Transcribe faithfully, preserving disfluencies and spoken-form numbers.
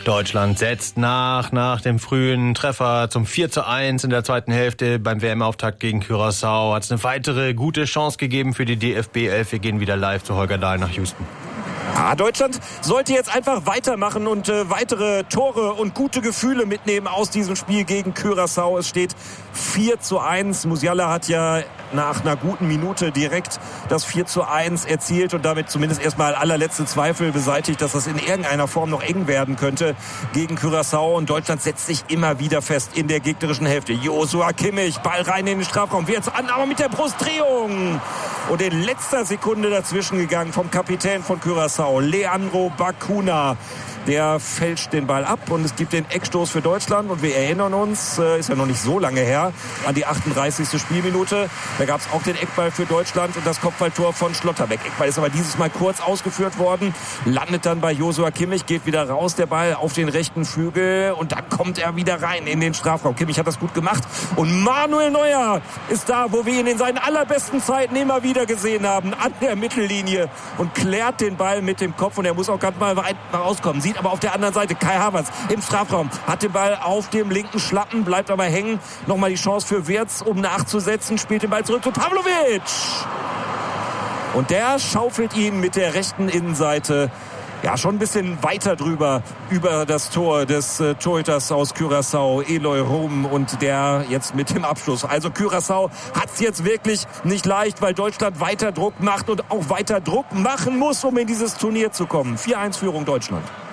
Deutschland setzt nach, nach dem frühen Treffer zum vier zu eins in der zweiten Hälfte beim W M-Auftakt gegen Curaçao. Hat es eine weitere gute Chance gegeben für die D F B elf. Wir gehen wieder live zu Holger Dahl nach Houston. Ja, Deutschland sollte jetzt einfach weitermachen und äh, weitere Tore und gute Gefühle mitnehmen aus diesem Spiel gegen Curaçao. Es steht vier zu eins. Musiala hat ja nach einer guten Minute direkt das vier zu eins erzielt und damit zumindest erstmal allerletzte Zweifel beseitigt, dass das in irgendeiner Form noch eng werden könnte gegen Curaçao. Und Deutschland setzt sich immer wieder fest in der gegnerischen Hälfte. Joshua Kimmich, Ball rein in den Strafraum, wird jetzt an, aber mit der Brustdrehung. Und in letzter Sekunde dazwischen gegangen vom Kapitän von Curaçao, Leandro Bacuna. Der fälscht den Ball ab und es gibt den Eckstoß für Deutschland. Und wir erinnern uns, äh, ist ja noch nicht so lange her, an die achtunddreißigste Spielminute. Da gab es auch den Eckball für Deutschland und das Kopfballtor von Schlotterbeck. Eckball ist aber dieses Mal kurz ausgeführt worden, landet dann bei Joshua Kimmich, geht wieder raus, der Ball auf den rechten Flügel und dann kommt er wieder rein in den Strafraum. Kimmich hat das gut gemacht und Manuel Neuer ist da, wo wir ihn in seinen allerbesten Zeiten immer wieder gesehen haben, an der Mittellinie und klärt den Ball mit dem Kopf und er muss auch ganz mal weit rauskommen. Sieht aber auf der anderen Seite Kai Havertz im Strafraum, hat den Ball auf dem linken Schlappen, bleibt aber hängen. Nochmal die Chance für Wirtz, um nachzusetzen, spielt den Ball zurück zu Pavlovic. Und der schaufelt ihn mit der rechten Innenseite ja schon ein bisschen weiter drüber über das Tor des äh, Torhüters aus Curaçao, Eloy Rum, und der jetzt mit dem Abschluss. Also Curaçao hat es jetzt wirklich nicht leicht, weil Deutschland weiter Druck macht und auch weiter Druck machen muss, um in dieses Turnier zu kommen. vier eins Führung Deutschland.